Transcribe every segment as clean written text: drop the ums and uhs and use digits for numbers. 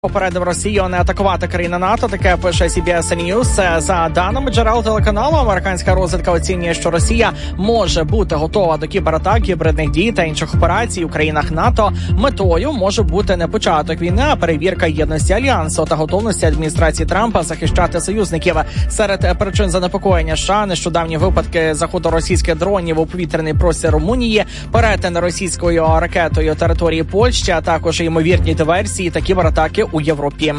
Попередив Росію не атакувати країни НАТО, таке пише CBS News. За даними джерел телеканалу, американська розвідка оцінює, що Росія може бути готова до кібератак, гібридних дій та інших операцій у країнах НАТО. Метою може бути не початок війни, а перевірка єдності альянсу та готовності адміністрації Трампа захищати союзників. Серед причин занепокоєння США нещодавні випадки заходу російських дронів у повітряний простір Румунії, перетин російською ракетою території Польщі, а також ймовірні диверсії та кібератаки у Європі.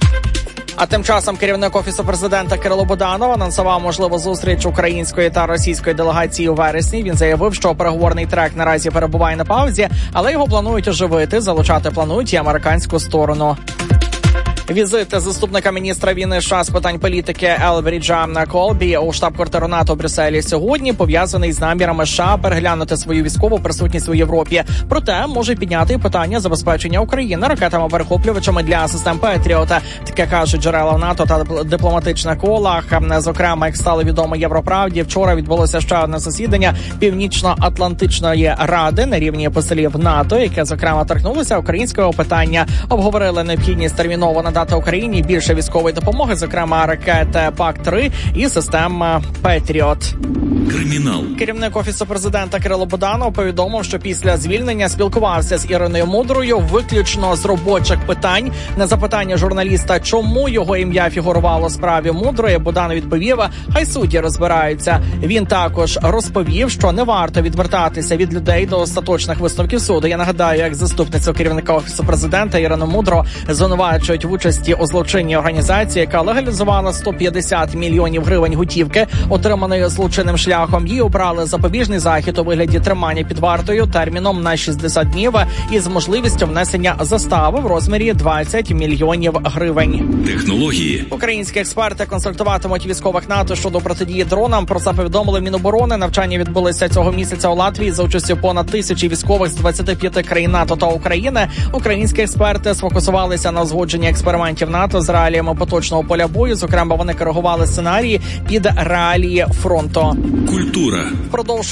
А тим часом керівник Офісу президента Кирило Буданов анонсував можливу зустріч української та російської делегації у вересні. Він заявив, що переговорний трек наразі перебуває на паузі, але його планують оживити, залучати планують і американську сторону. Візит заступника міністра війни США з питань політики Елбріджа Колбі у штаб-квартиру НАТО у Брюсселі сьогодні пов'язаний з намірами США переглянути свою військову присутність у Європі. Проте може підняти питання забезпечення України ракетами-перехоплювачами для систем Петріота. Таке кажуть джерела в НАТО та дипломатичних колах. Зокрема, як стало відомо Європравді, вчора відбулося ще одне засідання Північно-Атлантичної ради на рівні посолів НАТО, яке, зокрема, торкнулося українського питання. Обговорили необхідність терміново надати Україні більше військової допомоги, зокрема ракет ПАК-3 і систем Петріот. Кримінал. Керівник Офісу президента Кирило Буданов повідомив, що після звільнення спілкувався з Іриною Мудрою виключно з робочих питань. На запитання журналіста, чому його ім'я фігурувало в справі Мудрої, Буданов відповів, хай судді розбираються. Він також розповів, що не варто відвертатися від людей до остаточних висновків суду. Я нагадаю, як заступницю керівника Офісу президента Ірину Мудру звинувачують в участі у злочинній організації, яка легалізувала 150 мільйонів гривень готівки, отриманої злочинним шляхом. Їй обрали запобіжний захід у вигляді тримання під вартою терміном на 60 днів із можливістю внесення застави в розмірі 20 мільйонів гривень. Технології. Українські експерти консультуватимуть військових НАТО щодо протидії дронам. Про це повідомили Міноборони. Навчання відбулися цього місяця у Латвії за участю понад 1000 військових з 25 країн НАТО та України. Українські експерти сфокусувалися на узгодженні експериментів НАТО з реаліями поточного поля бою. Зокрема, вони коригували сценарії під реалії фронту. Культура. Впродовж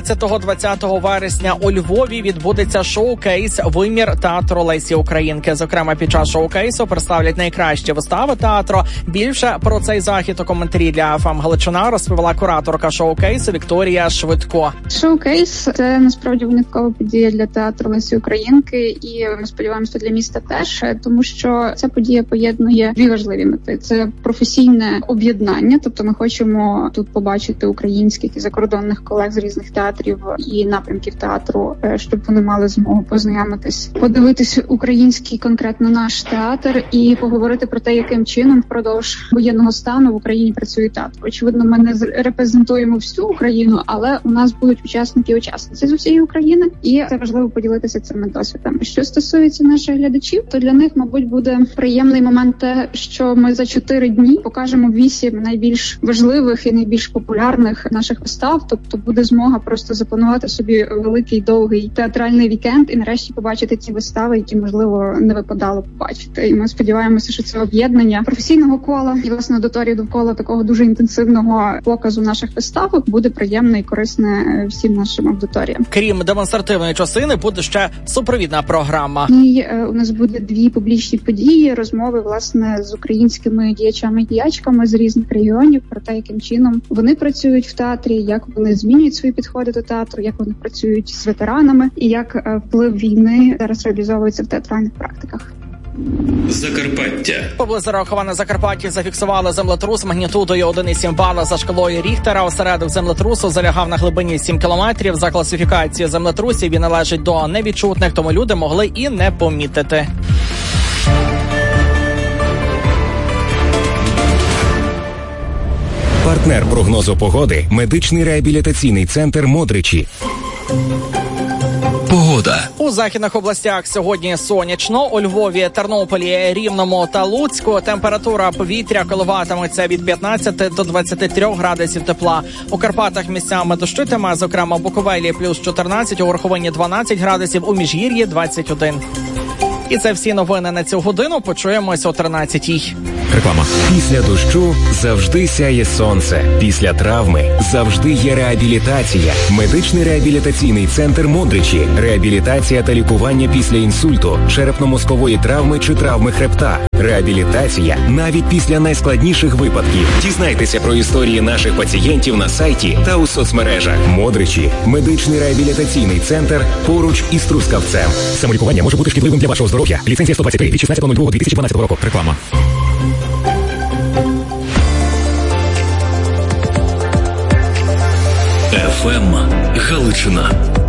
17-20 вересня у Львові відбудеться шоу-кейс «Вимір театру Лесі Українки». Зокрема, під час шоу-кейсу представлять найкращі вистави театру. Більше про цей захід у коментарі для ФМ Галичина розповіла кураторка шоу-кейсу Вікторія Швидко. Шоу-кейс – це насправді виняткова подія для театру Лесі Українки, і ми сподіваємося, для міста теж, тому що ця подія поєднує дві важливі мети. Це професійне об'єднання, тобто ми хочемо тут побачити українських і закордонних колег з різних театрів і напрямків театру, щоб вони мали змогу познайомитись, подивитись український, конкретно наш театр, і поговорити про те, яким чином впродовж воєнного стану в Україні працює театр. Очевидно, ми не репрезентуємо всю Україну, але у нас будуть учасники і учасниці з усієї України, і це важливо поділитися цими досвідами. Що стосується наших глядачів, то для них, мабуть, буде приємний момент те, що ми за 4 дні покажемо 8 найбільш важливих і найбільш популярних наших вистав, тобто буде змога просто запланувати собі великий, довгий театральний вікенд і нарешті побачити ті вистави, які, можливо, не випадало побачити. І ми сподіваємося, що це об'єднання професійного кола і, власне, аудиторії довкола такого дуже інтенсивного показу наших вистав буде приємне і корисне всім нашим аудиторіям. Крім демонстративної частини, буде ще супровідна програма. І у нас буде 2 публічні події, розмови, власне, з українськими діячами і діячками з різних регіонів про те, яким чином вони працюють в театрі, як вони змінюють свої підходи до театру, як вони працюють з ветеранами і як вплив війни зараз реалізовується в театральних практиках. Закарпаття. Поблизу Рахова Закарпатті зафіксували землетрус магнітудою 1,7 бала за шкалою Ріхтера. Осередок землетрусу залягав на глибині 7 кілометрів. За класифікацією землетрусів він належить до невідчутних, тому люди могли і не помітити. Партнер прогнозу погоди – медичний реабілітаційний центр «Модричі». Погода. У західних областях сьогодні сонячно. У Львові, Тернополі, Рівному та Луцьку температура повітря коливатиметься від 15 до 23 градусів тепла. У Карпатах місцями дощитиме, зокрема в Буковелі плюс 14, у Верховині 12 градусів, у Міжгір'ї 21. І це всі новини на цю годину. Почуємось о 13-й. Реклама. Після дощу завжди сяє сонце. Після травми завжди є реабілітація. Медичний реабілітаційний центр Модричі. Реабілітація та лікування після інсульту, черепно-мозкової травми чи травми хребта. Реабілітація навіть після найскладніших випадків. Дізнайтеся про історії наших пацієнтів на сайті та у соцмережах. Модричі. Медичний реабілітаційний центр поруч із Трускавцем. Самолікування може бути шкідливим для вашого здоров'я. Ліцензія 123 від 16.02.2012 року. Реклама. ФМ Галичина.